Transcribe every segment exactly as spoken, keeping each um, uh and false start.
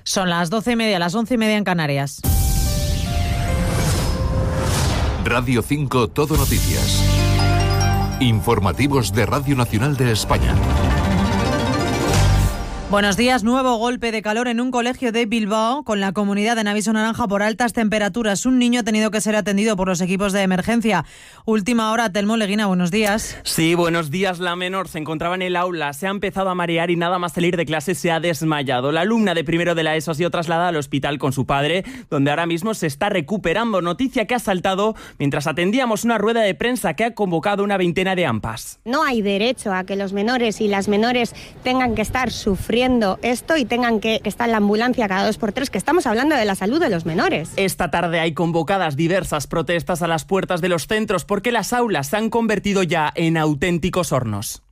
Son las doce y media, las once y media en Canarias. Radio cinco Todo Noticias. Informativos de Radio Nacional de España. Buenos días. Nuevo golpe de calor en un colegio de Bilbao, con la comunidad en aviso naranja por altas temperaturas. Un niño ha tenido que ser atendido por los equipos de emergencia. Última hora, Telmo Leguina, buenos días. Sí, buenos días. La menor se encontraba en el aula, se ha empezado a marear y nada más salir de clase se ha desmayado. La alumna de primero de la ESO ha sido trasladada al hospital con su padre, donde ahora mismo se está recuperando. Noticia que ha saltado mientras atendíamos una rueda de prensa que ha convocado una veintena de AMPAs. No hay derecho a que los menores y las menores tengan que estar sufriendo esto y tengan que, que estar en la ambulancia cada dos por tres, que estamos hablando de la salud de los menores. Esta tarde hay convocadas diversas protestas a las puertas de los centros porque las aulas se han convertido ya en auténticos hornos.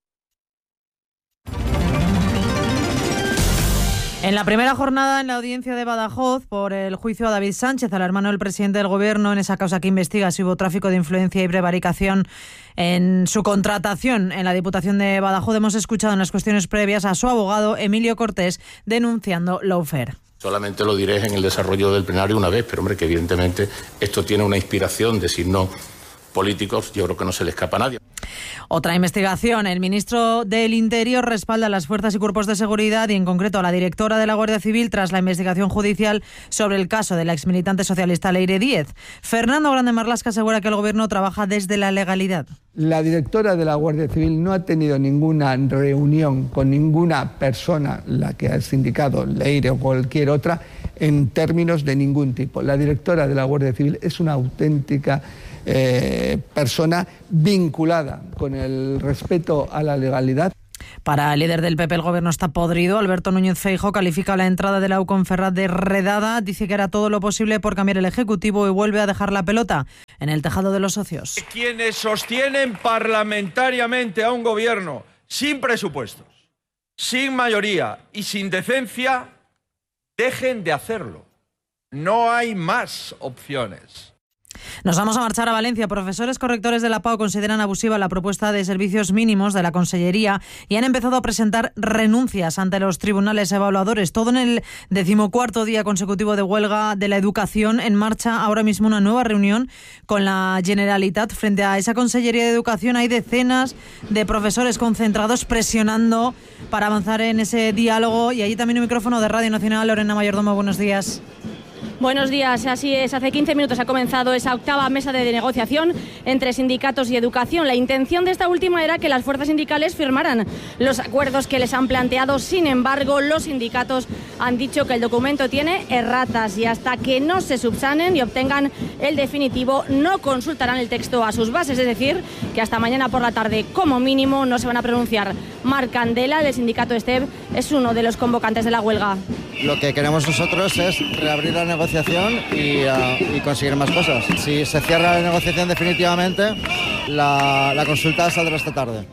En la primera jornada en la audiencia de Badajoz por el juicio a David Sánchez, al hermano del presidente del Gobierno, en esa causa que investiga si hubo tráfico de influencia y prevaricación en su contratación en la Diputación de Badajoz, hemos escuchado en las cuestiones previas a su abogado Emilio Cortés denunciando lawfare. Solamente lo diré en el desarrollo del plenario una vez, pero hombre, que evidentemente esto tiene una inspiración de signos políticos, yo creo que no se le escapa a nadie. Otra investigación. El ministro del Interior respalda a las fuerzas y cuerpos de seguridad y en concreto a la directora de la Guardia Civil tras la investigación judicial sobre el caso de la exmilitante socialista Leire Díez. Fernando Grande Marlaska asegura que el Gobierno trabaja desde la legalidad. La directora de la Guardia Civil no ha tenido ninguna reunión con ninguna persona, la que ha indicado Leire o cualquier otra, en términos de ningún tipo. La directora de la Guardia Civil es una auténtica Eh, persona vinculada con el respeto a la legalidad. Para el líder del P P el Gobierno está podrido. Alberto Núñez Feijóo califica la entrada de la U con Ferraz de redada, dice que hará todo lo posible por cambiar el Ejecutivo y vuelve a dejar la pelota en el tejado de los socios. Quienes sostienen parlamentariamente a un gobierno sin presupuestos, sin mayoría y sin decencia, dejen de hacerlo. No hay más opciones. Nos vamos a marchar a Valencia. Profesores correctores de la P A U consideran abusiva la propuesta de servicios mínimos de la Consellería y han empezado a presentar renuncias ante los tribunales evaluadores. Todo en el decimocuarto día consecutivo de huelga de la educación. En marcha ahora mismo una nueva reunión con la Generalitat. Frente a esa Consellería de Educación hay decenas de profesores concentrados presionando para avanzar en ese diálogo. Y allí también un micrófono de Radio Nacional. Lorena Mayordomo, buenos días. Buenos días, así es. Hace quince minutos ha comenzado esa octava mesa de negociación entre sindicatos y educación. La intención de esta última era que las fuerzas sindicales firmaran los acuerdos que les han planteado. Sin embargo, los sindicatos han dicho que el documento tiene erratas y hasta que no se subsanen y obtengan el definitivo, no consultarán el texto a sus bases. Es decir, que hasta mañana por la tarde, como mínimo, no se van a pronunciar. Marc Candela, del sindicato ESTEB, es uno de los convocantes de la huelga. Lo que queremos nosotros es reabrir la negociación y, uh, y conseguir más cosas. Si se cierra la negociación definitivamente, la, la consulta saldrá esta tarde.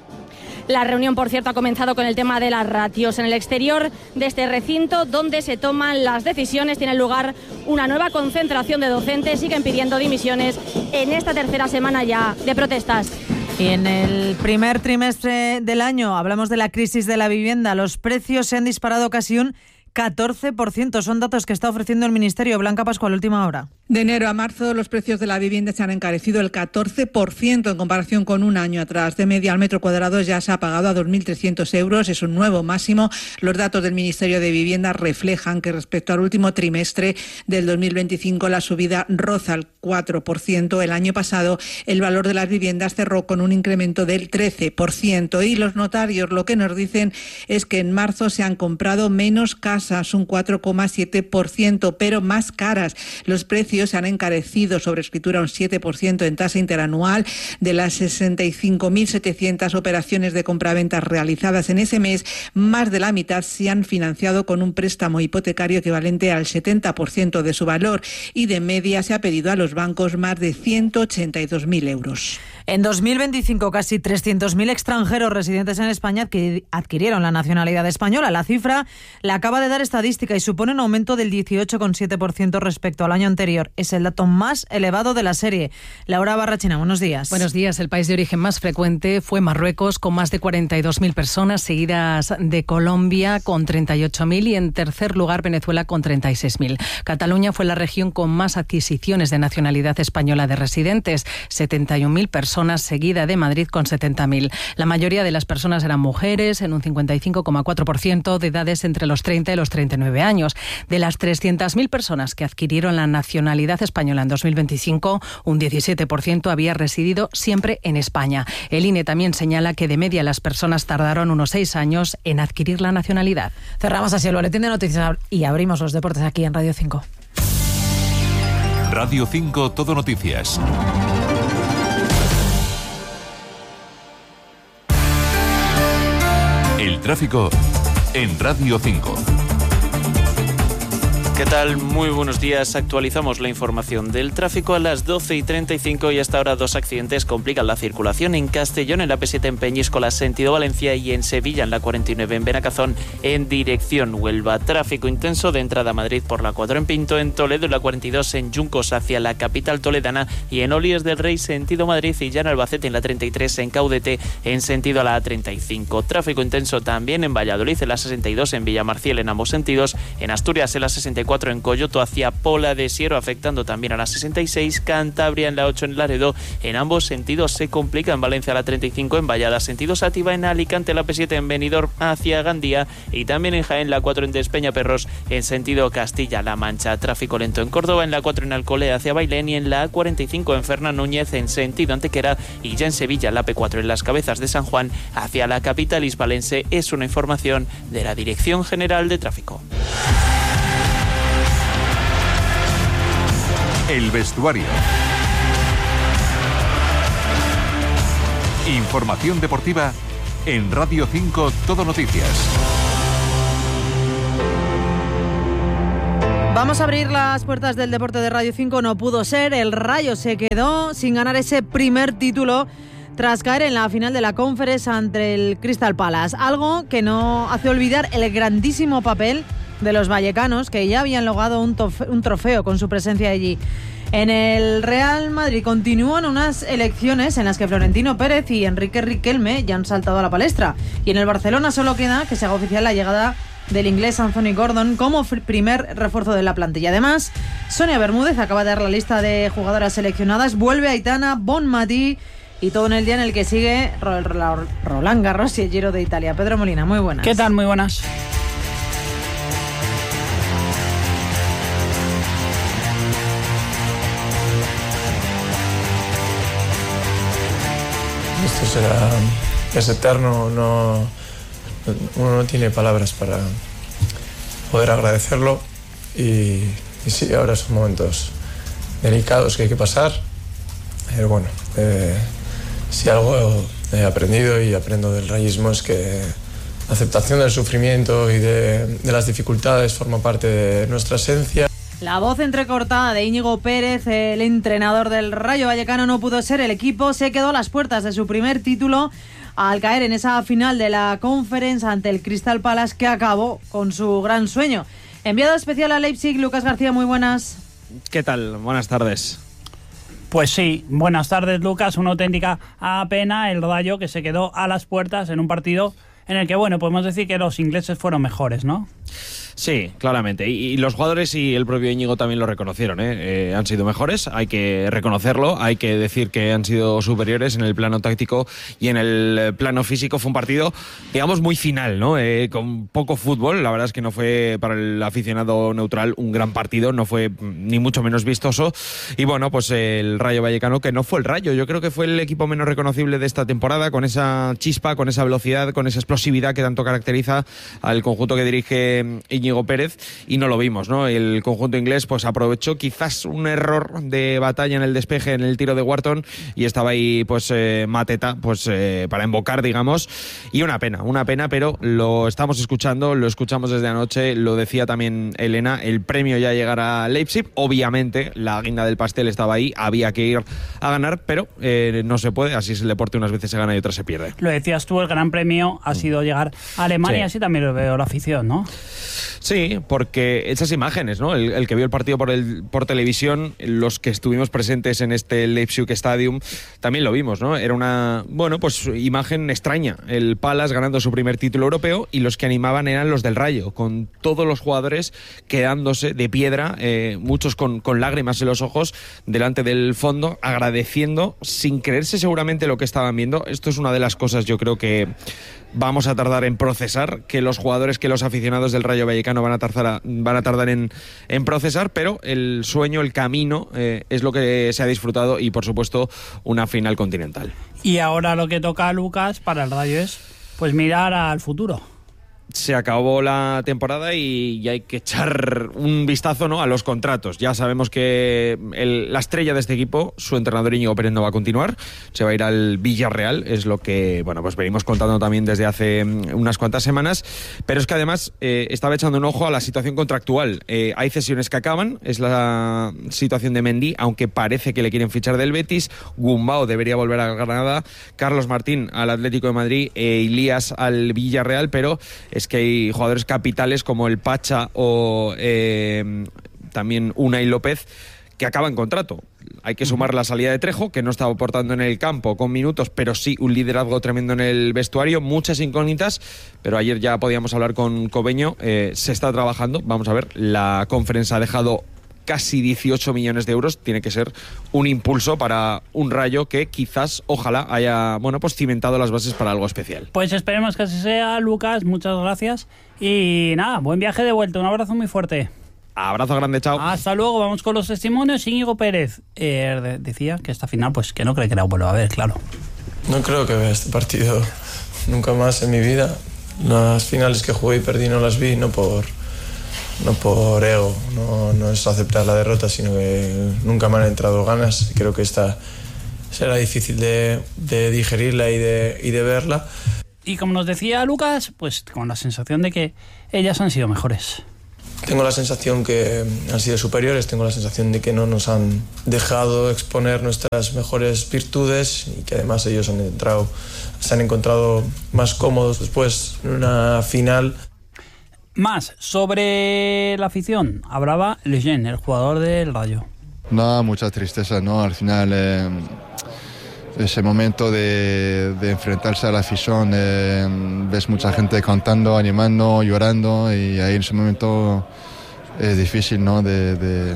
La reunión, por cierto, ha comenzado con el tema de las ratios. En el exterior de este recinto, donde se toman las decisiones, tiene lugar una nueva concentración de docentes. Siguen pidiendo dimisiones en esta tercera semana ya de protestas. Y en el primer trimestre del año hablamos de la crisis de la vivienda. Los precios se han disparado casi un catorce por ciento. Son datos que está ofreciendo el Ministerio. Blanca Pascual, última hora. De enero a marzo, los precios de la vivienda se han encarecido el catorce por ciento en comparación con un año atrás. De media, al metro cuadrado ya se ha pagado a dos mil trescientos euros. Es un nuevo máximo. Los datos del Ministerio de Vivienda reflejan que respecto al último trimestre del dos mil veinticinco, la subida roza el cuatro por ciento. El año pasado, el valor de las viviendas cerró con un incremento del trece por ciento. Y los notarios lo que nos dicen es que en marzo se han comprado menos casas, un cuatro coma siete por ciento, pero más caras. Los precios se han encarecido sobre escritura un siete por ciento en tasa interanual. De las sesenta y cinco mil setecientas operaciones de compraventas realizadas en ese mes, más de la mitad se han financiado con un préstamo hipotecario equivalente al setenta por ciento de su valor y de media se ha pedido a los distintos bancos más de ciento ochenta y dos mil euros. En dos mil veinticinco, casi trescientos mil extranjeros residentes en España adquirieron la nacionalidad española. La cifra la acaba de dar Estadística y supone un aumento del dieciocho coma siete por ciento respecto al año anterior. Es el dato más elevado de la serie. Laura Barrachina, buenos días. Buenos días. El país de origen más frecuente fue Marruecos, con más de cuarenta y dos mil personas, seguidas de Colombia con treinta y ocho mil y en tercer lugar Venezuela con treinta y seis mil. Cataluña fue la región con más adquisiciones de nacionalidad española de residentes, setenta y un mil personas, seguida de Madrid con setenta mil. La mayoría de las personas eran mujeres, en un cincuenta y cinco coma cuatro por ciento de edades entre los treinta y los treinta y nueve años. De las trescientas mil personas que adquirieron la nacionalidad española en dos mil veinticinco, un diecisiete por ciento había residido siempre en España. El I N E también señala que de media las personas tardaron unos seis años en adquirir la nacionalidad. Cerramos así el boletín de noticias y abrimos los deportes aquí en Radio cinco. Radio cinco Todo Noticias. El tráfico en Radio cinco. ¿Qué tal? Muy buenos días. Actualizamos la información del tráfico a las doce y treinta y cinco y hasta ahora dos accidentes complican la circulación en Castellón, en la P siete en Peñíscola, sentido Valencia, y en Sevilla, en la cuarenta y nueve en Benacazón, en dirección Huelva. Tráfico intenso de entrada a Madrid por la cuatro en Pinto, en Toledo, en la cuarenta y dos en Yuncos hacia la capital toledana y en Olíes del Rey, sentido Madrid, y ya en Albacete, en la treinta y tres en Caudete, en sentido a la A treinta y cinco. Tráfico intenso también en Valladolid, en la sesenta y dos en Villamarciel, en ambos sentidos, en Asturias, en la sesenta y cuatro en Coyoto hacia Pola de Siero, afectando también a la sesenta y seis, Cantabria en la ocho en Laredo, en ambos sentidos se complica, en Valencia la treinta y cinco, en Vallada sentido Sátiva, en Alicante la P siete en Benidorm hacia Gandía y también en Jaén la cuatro en Despeñaperros en sentido Castilla-La Mancha. Tráfico lento en Córdoba, en la cuatro en Alcolea hacia Bailén y en la A cuarenta y cinco en Fernán Núñez en sentido Antequera, y ya en Sevilla la P cuatro en Las Cabezas de San Juan hacia la capital hispalense. Es una información de la Dirección General de Tráfico. El vestuario. Información deportiva en Radio cinco Todo Noticias. Vamos a abrir las puertas del deporte de Radio cinco. No pudo ser. El Rayo se quedó sin ganar ese primer título tras caer en la final de la Conference ante el Crystal Palace. Algo que no hace olvidar el grandísimo papel de los vallecanos, que ya habían logrado un, un trofeo con su presencia allí. En el Real Madrid continúan unas elecciones en las que Florentino Pérez y Enrique Riquelme ya han saltado a la palestra. Y en el Barcelona solo queda que se haga oficial la llegada del inglés Anthony Gordon como primer refuerzo de la plantilla. Además, Sonia Bermúdez acaba de dar la lista de jugadoras seleccionadas. Vuelve Aitana Bonmatí y todo en el día en el que sigue Roland Garros y el Giro de Italia. Pedro Molina, muy buenas. ¿Qué tal? Muy buenas. Esto será, es eterno, no, uno no tiene palabras para poder agradecerlo y, y sí, ahora son momentos delicados que hay que pasar, pero bueno, eh, si algo he aprendido y aprendo del rayismo es que la aceptación del sufrimiento y de, de las dificultades forma parte de nuestra esencia. La voz entrecortada de Íñigo Pérez, el entrenador del Rayo Vallecano, no pudo ser. El equipo se quedó a las puertas de su primer título al caer en esa final de la Conference ante el Crystal Palace, que acabó con su gran sueño. Enviado especial a Leipzig, Lucas García, muy buenas. ¿Qué tal? Buenas tardes. Pues sí, buenas tardes, Lucas. Una auténtica pena el Rayo, que se quedó a las puertas en un partido en el que, bueno, podemos decir que los ingleses fueron mejores, ¿no? Sí, claramente. Y, y los jugadores y el propio Íñigo también lo reconocieron, ¿eh? Eh, han sido mejores, hay que reconocerlo, hay que decir que han sido superiores en el plano táctico y en el plano físico. Fue un partido, digamos, muy final, ¿no? Eh, con poco fútbol. La verdad es que no fue para el aficionado neutral un gran partido, no fue ni mucho menos vistoso. Y bueno, pues el Rayo Vallecano, que no fue el Rayo, yo creo que fue el equipo menos reconocible de esta temporada, con esa chispa, con esa velocidad, con esa explosividad que tanto caracteriza al conjunto que dirige de Íñigo Pérez y no lo vimos, ¿no? El conjunto inglés pues aprovechó quizás un error de batalla en el despeje, en el tiro de Wharton, y estaba ahí pues eh, Mateta pues eh, para embocar, digamos, y una pena, una pena, pero lo estamos escuchando, lo escuchamos desde anoche, lo decía también Elena, el premio ya llegará a Leipzig, obviamente la guinda del pastel estaba ahí, había que ir a ganar, pero eh, no se puede, así es el deporte, unas veces se gana y otras se pierde. Lo decías tú, el gran premio ha sido llegar a Alemania, Sí. así también lo veo la afición, ¿no? Sí, porque esas imágenes, ¿no? El, el que vio el partido por, el, por televisión, los que estuvimos presentes en este Leipzig Stadium, también lo vimos, ¿no? Era una, bueno, pues imagen extraña. El Palace ganando su primer título europeo y los que animaban eran los del Rayo, con todos los jugadores quedándose de piedra, eh, muchos con, con lágrimas en los ojos, delante del fondo, agradeciendo, sin creerse seguramente lo que estaban viendo. Esto es una de las cosas, yo creo que vamos a tardar en procesar, que los jugadores, que los aficionados del Rayo Vallecano van a tardar, a, van a tardar en, en procesar, pero el sueño, el camino, eh, es lo que se ha disfrutado y, por supuesto, una final continental. Y ahora lo que toca a Lucas para el Rayo es pues mirar al futuro. Se acabó la temporada y ya hay que echar un vistazo, ¿no?, a los contratos. Ya sabemos que el, la estrella de este equipo, su entrenador Íñigo Pérez, no va a continuar, se va a ir al Villarreal, es lo que, bueno, pues venimos contando también desde hace unas cuantas semanas, pero es que además eh, estaba echando un ojo a la situación contractual. Eh, hay cesiones que acaban, es la situación de Mendy, aunque parece que le quieren fichar del Betis, Gumbau debería volver a Granada, Carlos Martín al Atlético de Madrid e Ilías al Villarreal, pero es que hay jugadores capitales como el Pacha o eh, también Unai López que acaban contrato. Hay que sumar la salida de Trejo, que no estaba aportando en el campo con minutos, pero sí un liderazgo tremendo en el vestuario, muchas incógnitas, pero ayer ya podíamos hablar con Cobeño, eh, se está trabajando, vamos a ver, la conferencia ha dejado casi dieciocho millones de euros, tiene que ser un impulso para un Rayo que quizás, ojalá, haya, bueno, pues cimentado las bases para algo especial. Pues esperemos que así sea, Lucas, muchas gracias y nada, buen viaje de vuelta, un abrazo muy fuerte. Abrazo grande, chao. Hasta luego, vamos con los testimonios. Íñigo Pérez eh, de, decía que esta final, pues que no cree que la vuelva a ver, claro. No creo que vea este partido nunca más en mi vida. Las finales que jugué y perdí no las vi, no por... no por ego, no, no es aceptar la derrota, sino que nunca me han entrado ganas. Creo que esta será difícil de, de digerirla y de, y de verla. Y como nos decía Lucas, pues con la sensación de que ellas han sido mejores. Tengo la sensación que han sido superiores, tengo la sensación de que no nos han dejado exponer nuestras mejores virtudes y que además ellos han entrado, se han encontrado más cómodos después en una final. Más sobre la afición, hablaba Lejeune, el jugador del Rayo. No, mucha tristeza, ¿no? Al final, eh, ese momento de, de enfrentarse a la afición, eh, ves mucha gente cantando, animando, llorando, y ahí en ese momento es difícil, ¿no? De, de,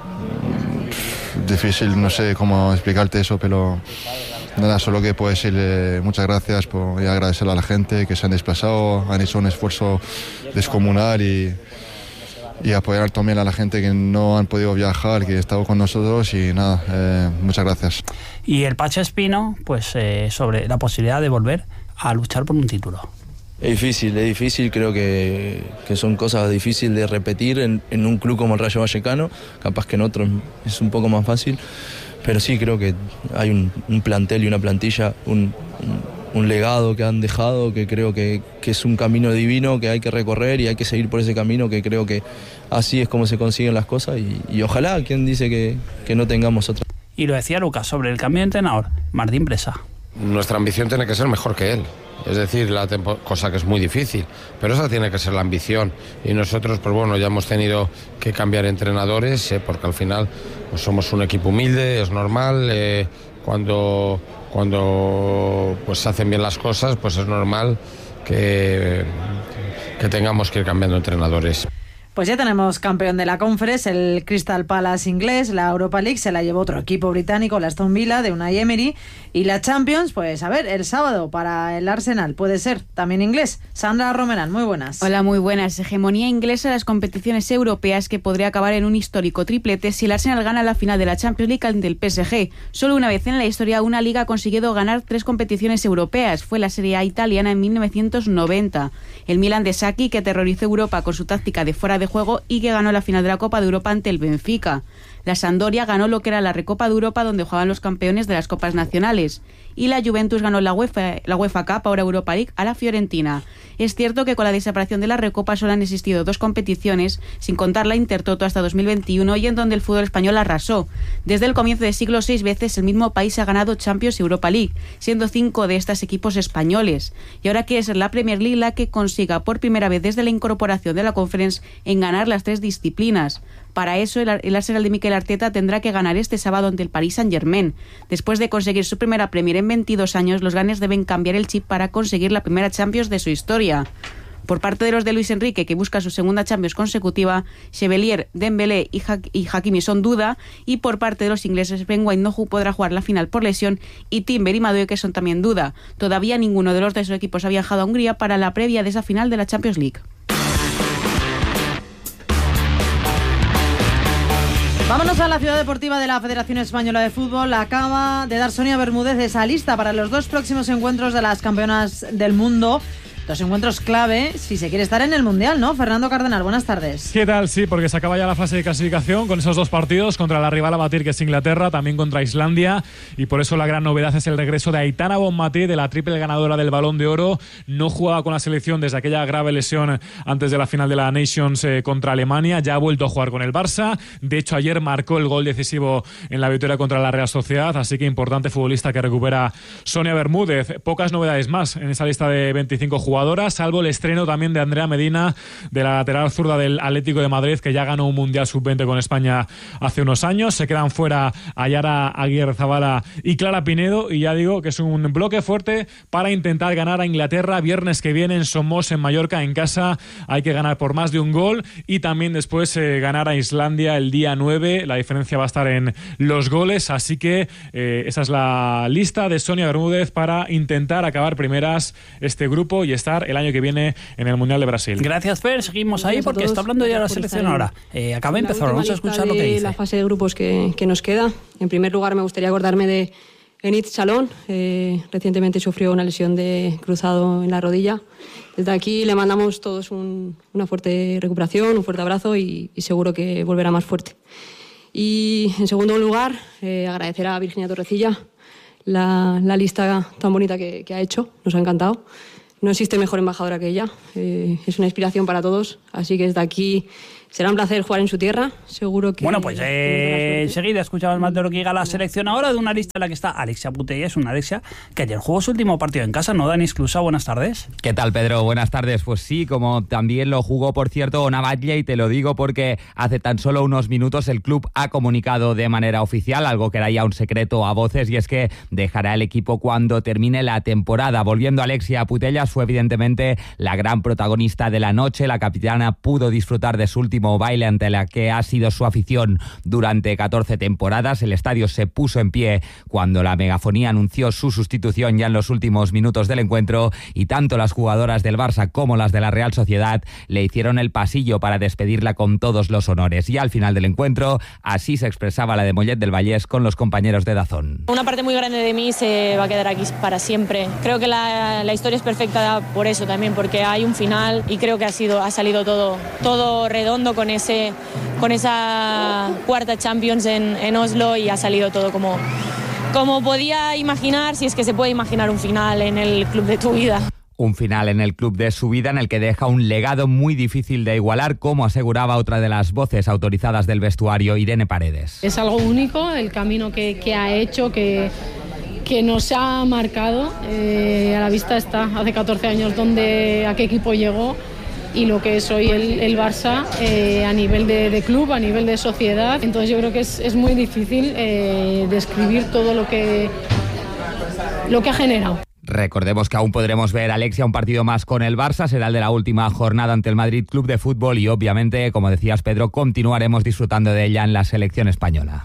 difícil, no sé cómo explicarte eso, pero nada, solo que puedo decirle muchas gracias por, y agradecerle a la gente que se han desplazado, han hecho un esfuerzo descomunal y, y apoyar también a la gente que no han podido viajar, que ha estado con nosotros y nada, eh, muchas gracias. Y el Pacha Espino, pues eh, sobre la posibilidad de volver a luchar por un título. Es difícil, es difícil, creo que, que son cosas difíciles de repetir en, en un club como el Rayo Vallecano, capaz que en otros es un poco más fácil, pero sí creo que hay un, un plantel y una plantilla, un, un, un legado que han dejado, que creo que, que es un camino divino que hay que recorrer y hay que seguir por ese camino, que creo que así es como se consiguen las cosas y, y ojalá, quien dice que, que no tengamos otra. Y lo decía Lucas sobre el cambio de entrenador, Martín Presa. Nuestra ambición tiene que ser mejor que él. Es decir, la tempo- cosa que es muy difícil, pero esa tiene que ser la ambición. Y nosotros, pues bueno, ya hemos tenido que cambiar entrenadores, eh, porque al final pues somos un equipo humilde, es normal. Eh, cuando cuando pues se hacen bien las cosas, pues es normal que, que tengamos que ir cambiando entrenadores. Pues ya tenemos campeón de la Conference, el Crystal Palace inglés. La Europa League se la llevó otro equipo británico, la Aston Villa, de Unai Emery. Y la Champions, pues a ver, el sábado para el Arsenal, puede ser también inglés. Sandra Romerán, muy buenas. Hola, muy buenas. Hegemonía inglesa en las competiciones europeas que podría acabar en un histórico triplete si el Arsenal gana la final de la Champions League ante el P S G. Solo una vez en la historia una liga ha conseguido ganar tres competiciones europeas. Fue la Serie A italiana en mil novecientos noventa. El Milan de Sacchi, que aterrorizó Europa con su táctica de fuera de juego y que ganó la final de la Copa de Europa ante el Benfica. La Sampdoria ganó lo que era la Recopa de Europa, donde jugaban los campeones de las copas nacionales. Y la Juventus ganó la UEFA, la UEFA Cup, ahora Europa League, a la Fiorentina. Es cierto que con la desaparición de la Recopa solo han existido dos competiciones, sin contar la Intertoto hasta dos mil veintiuno, y en donde el fútbol español arrasó. Desde el comienzo del siglo, seis veces el mismo país ha ganado Champions y Europa League, siendo cinco de estas equipos españoles. Y ahora quiere ser la Premier League la que consiga por primera vez desde la incorporación de la Conference en ganar las tres disciplinas. Para eso, el, el Arsenal de Mikel Arteta tendrá que ganar este sábado ante el Paris Saint-Germain. Después de conseguir su primera Premier en veintidós años, los ganes deben cambiar el chip para conseguir la primera Champions de su historia. Por parte de los de Luis Enrique, que busca su segunda Champions consecutiva, Chevalier, Dembélé y, ha- y Hakimi son duda, y por parte de los ingleses, Ben White no podrá jugar la final por lesión, y Timber y Madueke son también duda. Todavía ninguno de los dos equipos ha viajado a Hungría para la previa de esa final de la Champions League. Vámonos a la ciudad deportiva de la Federación Española de Fútbol. Acaba de dar Sonia Bermúdez esa lista para los dos próximos encuentros de las campeonas del mundo. Dos encuentros clave si se quiere estar en el Mundial, ¿no? Fernando Cardenal, buenas tardes. ¿Qué tal? Sí, porque se acaba ya la fase de clasificación con esos dos partidos contra la rival a batir, que es Inglaterra, también contra Islandia, y por eso la gran novedad es el regreso de Aitana Bonmatí, de la triple ganadora del Balón de Oro. No jugaba con la selección desde aquella grave lesión antes de la final de la Nations eh, contra Alemania. Ya ha vuelto a jugar con el Barça. De hecho, ayer marcó el gol decisivo en la victoria contra la Real Sociedad, así que importante futbolista que recupera Sonia Bermúdez. Pocas novedades más en esa lista de veinticinco jugadores, salvo el estreno también de Andrea Medina, de la lateral zurda del Atlético de Madrid, que ya ganó un Mundial sub veinte con España hace unos años. Se quedan fuera Ayara Aguirre Zabala y Clara Pinedo, y ya digo que es un bloque fuerte para intentar ganar a Inglaterra viernes que viene en Somos, en Mallorca, en casa. Hay que ganar por más de un gol, y también después eh, ganar a Islandia el día nueve. La diferencia va a estar en los goles, así que eh, esa es la lista de Sonia Bermúdez para intentar acabar primeras este grupo y estar el año que viene en el Mundial de Brasil. Gracias, Fer. Seguimos ahí porque está hablando ya la selección ahora. Eh, acaba de empezar, vamos a escuchar lo que dice. La fase de grupos que, que nos queda. En primer lugar, me gustaría acordarme de Enid Chalón. Eh, recientemente sufrió una lesión de cruzado en la rodilla. Desde aquí le mandamos todos un, una fuerte recuperación, un fuerte abrazo, y, y seguro que volverá más fuerte. Y en segundo lugar, eh, agradecer a Virginia Torrecilla la, la lista tan bonita que, que ha hecho. Nos ha encantado. No existe mejor embajadora que ella, eh, es una inspiración para todos, así que desde aquí será un placer jugar en su tierra, seguro que... Bueno, pues eh, enseguida escuchamos más de lo que diga la selección ahora, de una lista en la que está Alexia Putellas, una Alexia que ayer jugó su último partido en casa, ¿no, Dani Esclusa? Buenas tardes. ¿Qué tal, Pedro? Buenas tardes. Pues sí, como también lo jugó, por cierto, Navalle, y te lo digo porque hace tan solo unos minutos el club ha comunicado de manera oficial, algo que era ya un secreto a voces, y es que dejará el equipo cuando termine la temporada. Volviendo a Alexia Putellas, fue evidentemente la gran protagonista de la noche. La capitana pudo disfrutar de su último baile ante la que ha sido su afición durante catorce temporadas. El estadio se puso en pie cuando la megafonía anunció su sustitución ya en los últimos minutos del encuentro, y tanto las jugadoras del Barça como las de la Real Sociedad le hicieron el pasillo para despedirla con todos los honores. Y al final del encuentro, así se expresaba la de Mollet del Vallès con los compañeros de Dazón. Una parte muy grande de mí se va a quedar aquí para siempre. Creo que la, la historia es perfecta por eso también, porque hay un final y creo que ha sido ha salido todo todo redondo con ese con esa cuarta Champions en, en Oslo, y ha salido todo como como podía imaginar, si es que se puede imaginar un final en el club de tu vida. Un final en el club de su vida en el que deja un legado muy difícil de igualar, como aseguraba otra de las voces autorizadas del vestuario, Irene Paredes. Es algo único el camino que, que ha hecho, que que nos ha marcado. Eh, a la vista está, hace catorce años, donde, a qué equipo llegó y lo que es hoy el, el Barça eh, a nivel de, de club, a nivel de sociedad. Entonces yo creo que es, es muy difícil eh, describir todo lo que, lo que ha generado. Recordemos que aún podremos ver, Alexia, un partido más con el Barça, será el de la última jornada ante el Madrid Club de Fútbol y obviamente, como decías Pedro, continuaremos disfrutando de ella en la selección española.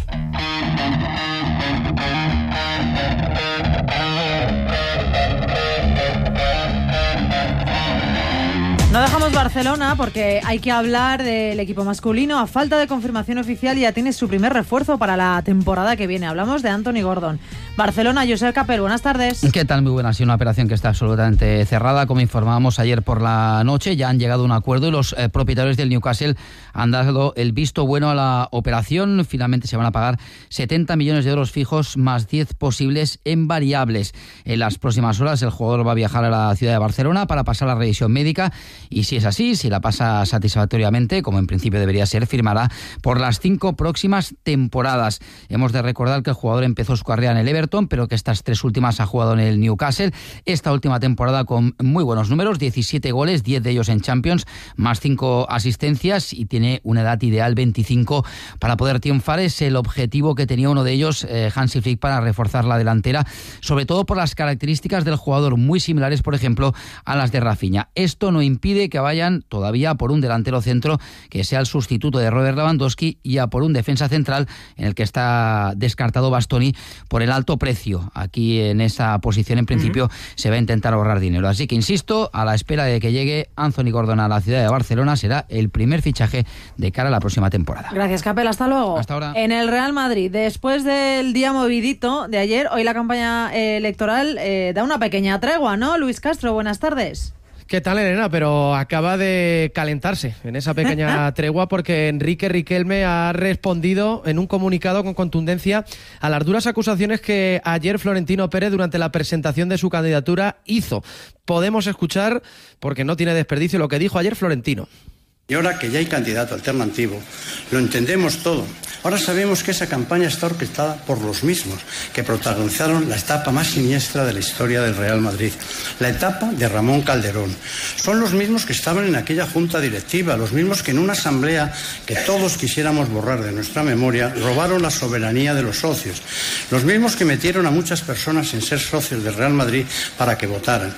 No dejamos Barcelona porque hay que hablar del equipo masculino. A falta de confirmación oficial ya tiene su primer refuerzo para la temporada que viene. Hablamos de Anthony Gordon. Barcelona, Josep Capel, buenas tardes. ¿Qué tal? Muy buenas. Sí, una operación que está absolutamente cerrada. Como informábamos ayer por la noche, ya han llegado a un acuerdo y los eh, propietarios del Newcastle han dado el visto bueno a la operación. Finalmente se van a pagar setenta millones de euros fijos más diez posibles en variables. En las próximas horas el jugador va a viajar a la ciudad de Barcelona para pasar la revisión médica y si es así, si la pasa satisfactoriamente, como en principio debería ser, firmará por las cinco próximas temporadas. Hemos de recordar que el jugador empezó su carrera en el Everton, pero que estas tres últimas ha jugado en el Newcastle. Esta última temporada con muy buenos números, diecisiete goles, diez de ellos en Champions, más cinco asistencias y tiene una edad ideal, veinticinco, para poder triunfar. Es el objetivo que tenía uno de ellos, eh, Hansi Flick, para reforzar la delantera, sobre todo por las características del jugador, muy similares, por ejemplo, a las de Rafinha. Esto no impide que vayan todavía por un delantero centro que sea el sustituto de Robert Lewandowski y a por un defensa central en el que está descartado Bastoni por el alto precio. Aquí en esa posición en principio uh-huh. se va a intentar ahorrar dinero. Así que insisto, a la espera de que llegue Anthony Gordon a la ciudad de Barcelona, será el primer fichaje de cara a la próxima temporada. Gracias, Capel. Hasta luego. Hasta ahora. En el Real Madrid, después del día movidito de ayer, hoy la campaña eh, electoral eh, da una pequeña tregua, ¿no? Luis Castro, buenas tardes. ¿Qué tal, Elena? Pero acaba de calentarse en esa pequeña tregua porque Enrique Riquelme ha respondido en un comunicado con contundencia a las duras acusaciones que ayer Florentino Pérez durante la presentación de su candidatura hizo. Podemos escuchar, porque no tiene desperdicio, lo que dijo ayer Florentino. Y ahora que ya hay candidato alternativo, lo entendemos todo. Ahora sabemos que esa campaña está orquestada por los mismos que protagonizaron la etapa más siniestra de la historia del Real Madrid, la etapa de Ramón Calderón. Son los mismos que estaban en aquella junta directiva, los mismos que en una asamblea que todos quisiéramos borrar de nuestra memoria, robaron la soberanía de los socios, los mismos que metieron a muchas personas sin ser socios del Real Madrid para que votaran.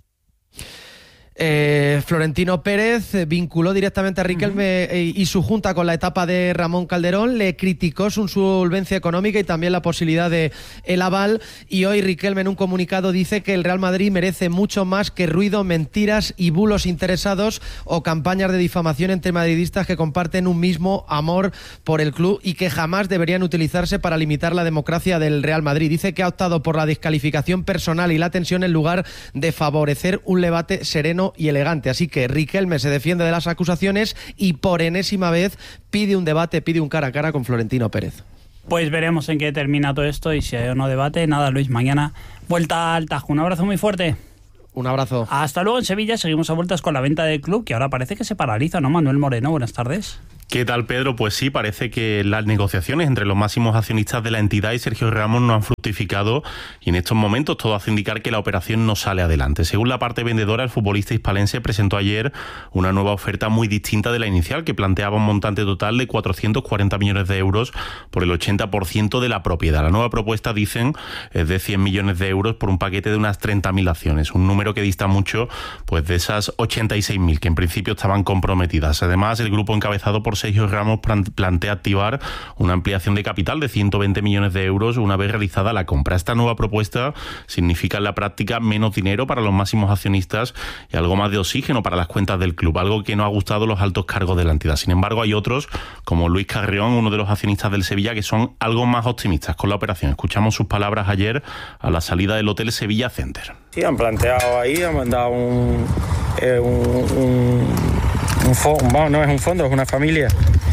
Eh, Florentino Pérez vinculó directamente a Riquelme uh-huh. y su junta con la etapa de Ramón Calderón, le criticó su solvencia económica y también la posibilidad de el aval, y hoy Riquelme en un comunicado dice que el Real Madrid merece mucho más que ruido, mentiras y bulos interesados o campañas de difamación entre madridistas que comparten un mismo amor por el club y que jamás deberían utilizarse para limitar la democracia del Real Madrid. Dice que ha optado por la descalificación personal y la tensión en lugar de favorecer un debate sereno y elegante. Así que Riquelme se defiende de las acusaciones y por enésima vez pide un debate, pide un cara a cara con Florentino Pérez. Pues veremos en qué termina todo esto y si hay o no debate. Nada, Luis, mañana vuelta al Tajo. Un abrazo muy fuerte. Un abrazo. Hasta luego en Sevilla. Seguimos a vueltas con la venta del club, que ahora parece que se paraliza, ¿no? Manuel Moreno, buenas tardes. ¿Qué tal, Pedro? Pues sí, parece que las negociaciones entre los máximos accionistas de la entidad y Sergio Ramos no han fructificado y en estos momentos todo hace indicar que la operación no sale adelante. Según la parte vendedora, el futbolista hispalense presentó ayer una nueva oferta muy distinta de la inicial, que planteaba un montante total de cuatrocientos cuarenta millones de euros por el ochenta por ciento de la propiedad. La nueva propuesta, dicen, es de cien millones de euros por un paquete de unas treinta mil acciones, un número que dista mucho pues de esas ochenta y seis mil que en principio estaban comprometidas. Además, el grupo encabezado por Sergio Ramos plantea activar una ampliación de capital de ciento veinte millones de euros una vez realizada la compra. Esta nueva propuesta significa en la práctica menos dinero para los máximos accionistas y algo más de oxígeno para las cuentas del club, algo que no ha gustado a los altos cargos de la entidad. Sin embargo, hay otros, como Luis Carrión, uno de los accionistas del Sevilla, que son algo más optimistas con la operación. Escuchamos sus palabras ayer a la salida del Hotel Sevilla Center. Sí, han planteado ahí, han mandado un... Eh, un, un Un fondo, bueno, no es un fondo, es una familia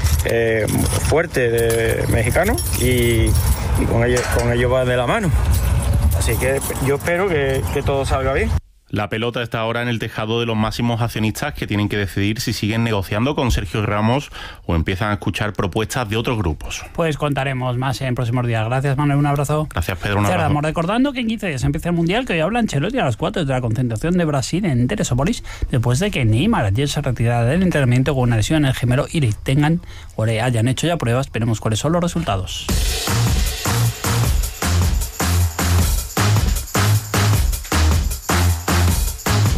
eh, fuerte de mexicanos y, y con ellos con ellos va de la mano. Así que yo espero que, que todo salga bien. La pelota está ahora en el tejado de los máximos accionistas, que tienen que decidir si siguen negociando con Sergio Ramos o empiezan a escuchar propuestas de otros grupos. Pues contaremos más en próximos días. Gracias, Manuel, un abrazo. Gracias, Pedro, un abrazo. Cerramos recordando que en quince días empieza el Mundial, que hoy habla Ancelotti a las cuatro de la concentración de Brasil en Teresópolis, después de que Neymar ayer se retirara del entrenamiento con una lesión en el gemelo y tengan o le hayan hecho ya pruebas. Veremos cuáles son los resultados.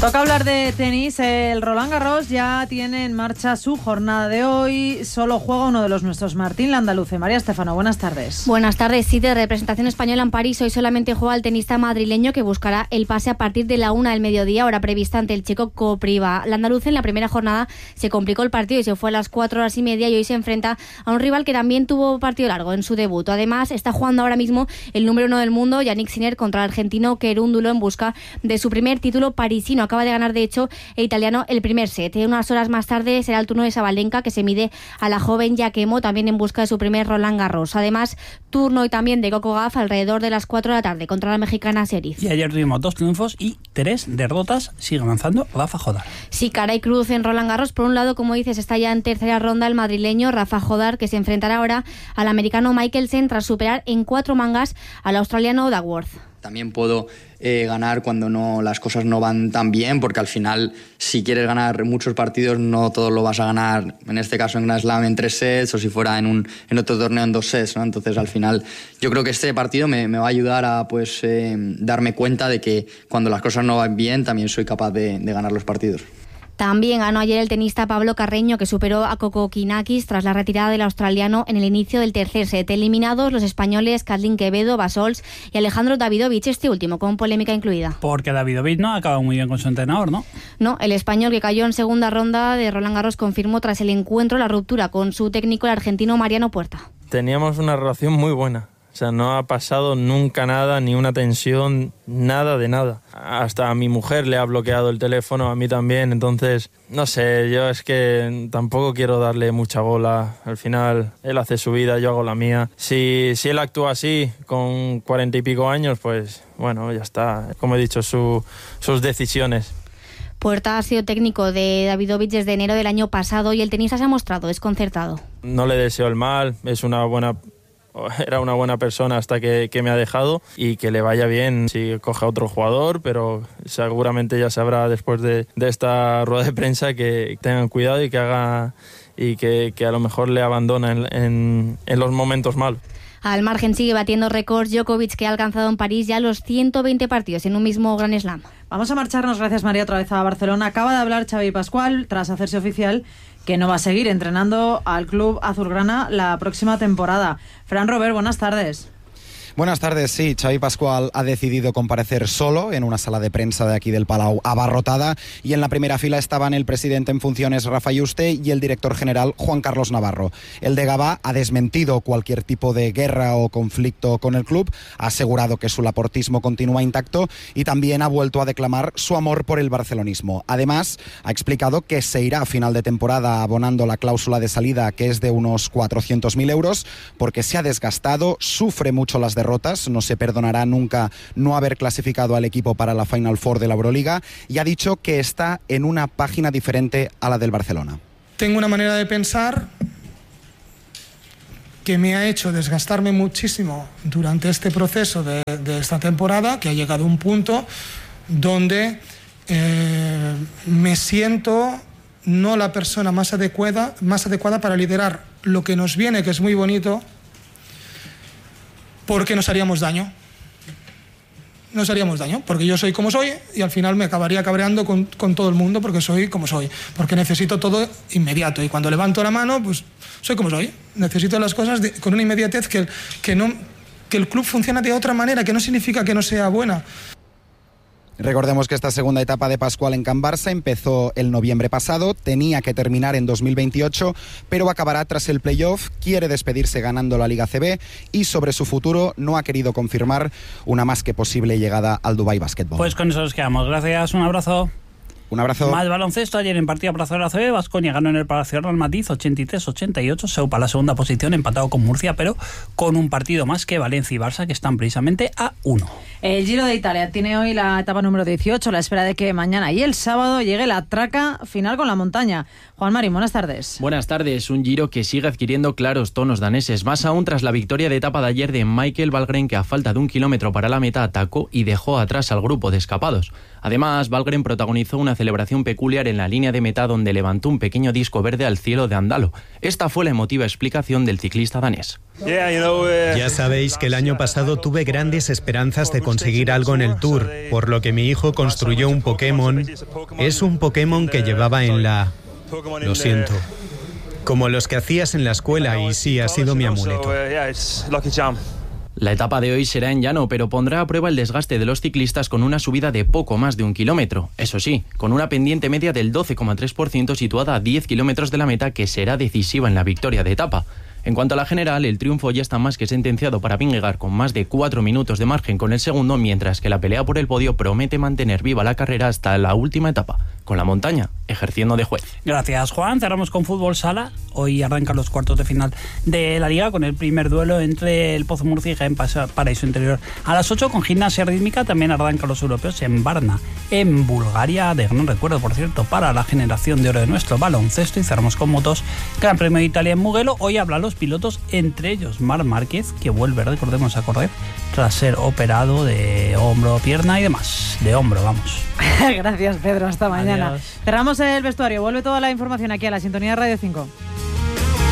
Toca hablar de tenis. El Roland Garros ya tiene en marcha su jornada de hoy. Solo juega uno de los nuestros, Martín Landaluce. María Estefano, buenas tardes. Buenas tardes. Sí, de representación española en París. Hoy solamente juega el tenista madrileño que buscará el pase a partir de la una del mediodía, hora prevista ante el checo Kopriva. Landaluce en la primera jornada se complicó el partido y se fue a las cuatro horas y media y hoy se enfrenta a un rival que también tuvo partido largo en su debut. Además, está jugando ahora mismo el número uno del mundo, Yannick Sinner, contra el argentino Querúndulo en busca de su primer título parisino. Acaba de ganar, de hecho, el italiano el primer set. Unas horas más tarde será el turno de Sabalenka, que se mide a la joven Giacomo, también en busca de su primer Roland Garros. Además, turno hoy también de Coco Gauff alrededor de las cuatro de la tarde contra la mexicana Seriz. Y ayer tuvimos dos triunfos y tres derrotas. Sigue avanzando Rafa Jodar. Sí, cara y cruz en Roland Garros. Por un lado, como dices, está ya en tercera ronda el madrileño Rafa Jodar, que se enfrentará ahora al americano Michelsen tras superar en cuatro mangas al australiano Duckworth. También puedo eh, ganar cuando no las cosas no van tan bien, porque al final, si quieres ganar muchos partidos, no todos lo vas a ganar, en este caso en Grand Slam en tres sets, o si fuera en, un, en otro torneo en dos sets, ¿no? Entonces, al final, yo creo que este partido me, me va a ayudar a pues eh, darme cuenta de que cuando las cosas no van bien, también soy capaz de, de ganar los partidos. También ganó ayer el tenista Pablo Carreño, que superó a Kokokinakis tras la retirada del australiano en el inicio del tercer set. Eliminados los españoles Katlin Quevedo, Basols y Alejandro Davidovich, este último con polémica incluida. Porque Davidovich no ha acabado muy bien con su entrenador, ¿no? No, el español, que cayó en segunda ronda de Roland Garros, confirmó tras el encuentro la ruptura con su técnico, el argentino Mariano Puerta. Teníamos una relación muy buena. O sea, no ha pasado nunca nada, ni una tensión, nada de nada. Hasta a mi mujer le ha bloqueado el teléfono, a mí también. Entonces, no sé, yo es que tampoco quiero darle mucha bola. Al final, él hace su vida, yo hago la mía. Si, si él actúa así, con cuarenta y pico años, pues bueno, ya está. Como he dicho, su, sus decisiones. Puerta ha sido técnico de Davidovich desde enero del año pasado y el tenista se ha mostrado desconcertado. No le deseo el mal, es una buena... Era una buena persona hasta que, que me ha dejado, y que le vaya bien si coge a otro jugador, pero seguramente ya sabrá después de, de esta rueda de prensa que tengan cuidado y que haga y que, que a lo mejor le abandona en, en, en los momentos malos. Al margen sigue batiendo récords Djokovic, que ha alcanzado en París ya los ciento veinte partidos en un mismo Grand Slam. Vamos a marcharnos, gracias María, otra vez a Barcelona. Acaba de hablar Xavi Pascual, tras hacerse oficial que no va a seguir entrenando al club azulgrana la próxima temporada. Fran Robert, buenas tardes. Buenas tardes, sí, Xavi Pascual ha decidido comparecer solo en una sala de prensa de aquí del Palau abarrotada, y en la primera fila estaban el presidente en funciones Rafa Yuste y el director general Juan Carlos Navarro. El de Gavà ha desmentido cualquier tipo de guerra o conflicto con el club, ha asegurado que su laportismo continúa intacto y también ha vuelto a declamar su amor por el barcelonismo. Además, ha explicado que se irá a final de temporada abonando la cláusula de salida, que es de unos cuatrocientos mil euros, porque se ha desgastado, sufre mucho las derrotas, no se perdonará nunca no haber clasificado al equipo para la Final Four de la Euroliga, y ha dicho que está en una página diferente a la del Barcelona. Tengo una manera de pensar que me ha hecho desgastarme muchísimo durante este proceso de, de esta temporada, que ha llegado a un punto donde eh, me siento no la persona más adecuada, más adecuada para liderar lo que nos viene, que es muy bonito, porque nos haríamos daño. Nos haríamos daño, porque yo soy como soy y al final me acabaría cabreando con, con todo el mundo, porque soy como soy, porque necesito todo inmediato, y cuando levanto la mano, pues soy como soy. Necesito las cosas de, con una inmediatez que, que, no, que el club funciona de otra manera, que no significa que no sea buena. Recordemos que esta segunda etapa de Pascual en Can Barça empezó el noviembre pasado, tenía que terminar en dos mil veintiocho, pero acabará tras el playoff, quiere despedirse ganando la Liga A C B y sobre su futuro no ha querido confirmar una más que posible llegada al Dubai Basketball. Pues con eso nos quedamos. Gracias, un abrazo. Un abrazo. Más baloncesto. Ayer en partido plazo de la A C B, Baskonia ganó en el Palacio Real Madrid ochenta y tres ochenta y ocho, se ocupa la segunda posición, empatado con Murcia, pero con un partido más que Valencia y Barça, que están precisamente a uno. El Giro de Italia tiene hoy la etapa número dieciocho, la espera de que mañana y el sábado llegue la traca final con la montaña. Juan Marín, buenas tardes. Buenas tardes. Un Giro que sigue adquiriendo claros tonos daneses, más aún tras la victoria de etapa de ayer de Michael Valgren, que a falta de un kilómetro para la meta atacó y dejó atrás al grupo de escapados. Además, Valgren protagonizó una celebración peculiar en la línea de meta donde levantó un pequeño disco verde al cielo de Andalo. Esta fue la emotiva explicación del ciclista danés. Ya sabéis que el año pasado tuve grandes esperanzas de conseguir algo en el Tour, por lo que mi hijo construyó un Pokémon. Es un Pokémon que llevaba en la... Lo siento. Como los que hacías en la escuela, y sí, ha sido mi amuleto. La etapa de hoy será en llano, pero pondrá a prueba el desgaste de los ciclistas con una subida de poco más de un kilómetro. Eso sí, con una pendiente media del doce coma tres por ciento situada a diez kilómetros de la meta, que será decisiva en la victoria de etapa. En cuanto a la general, el triunfo ya está más que sentenciado para Vingegaard con más de cuatro minutos de margen con el segundo, mientras que la pelea por el podio promete mantener viva la carrera hasta la última etapa, con la montaña ejerciendo de juez. Gracias, Juan. Cerramos con fútbol sala. Hoy arrancan los cuartos de final de la Liga con el primer duelo entre el Pozo Murcia y Jaén Paraíso Interior. A las ocho, con gimnasia rítmica, también arrancan los europeos en Varna, en Bulgaria, de gran recuerdo, por cierto, para la generación de oro de nuestro baloncesto. Y cerramos con motos, Gran Premio de Italia en Mugello. Hoy hablan los pilotos, entre ellos Marc Márquez, que vuelve, recordemos, a correr tras ser operado de hombro, pierna y demás. De hombro, vamos. Gracias, Pedro. Hasta mañana. Adiós. Cerramos el vestuario. Vuelve toda la información aquí a la sintonía de Radio cinco.